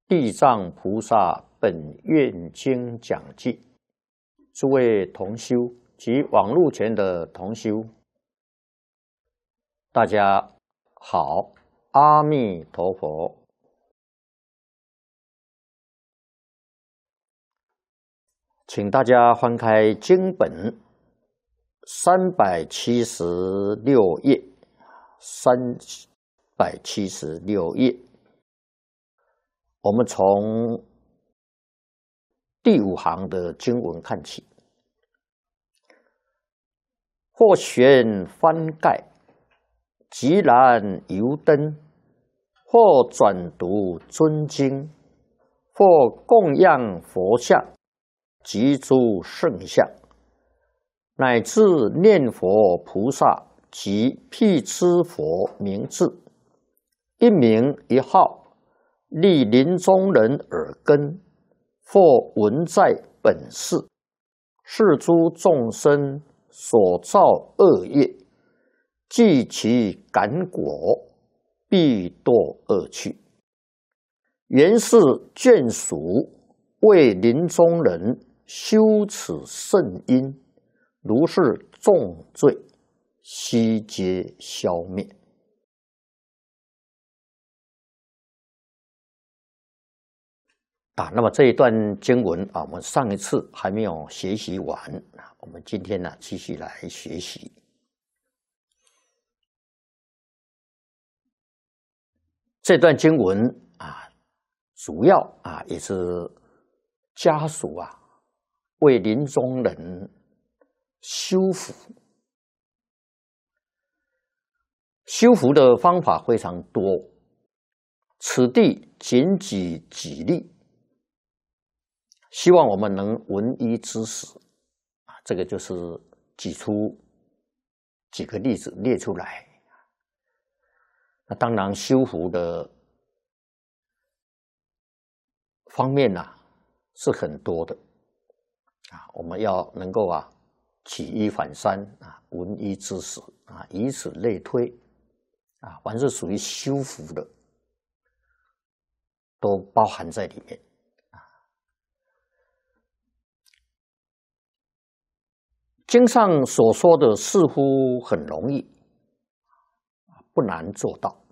地藏菩萨本愿经讲记，诸位同修及网络前的同修，大家好，阿弥陀佛。请大家翻开经本376页，376页。我们从第5行的经文看起。或悬翻盖，即燃油灯；或转读尊经；或供养佛像及诸圣像，乃至念佛菩萨及辟支佛名字，一名一号，立临终人耳根，或闻在本世，是诸众生所造恶业，即其感果，必堕恶趣。原是眷属为临终人修此圣因，如是重罪，悉皆消灭。那么这一段经文我们上一次还没有学习完，我们今天继续来学习。这段经文主要也是家属为临终人修福。修福的方法非常多，此地仅举几例。希望我们能闻一知十，这个就是举出几个例子列出来。那当然，修福的方面是很多的我们要能够举一反三闻一知十以此类推凡是属于修福的，都包含在里面。经上所说的似乎很容易，不难做到。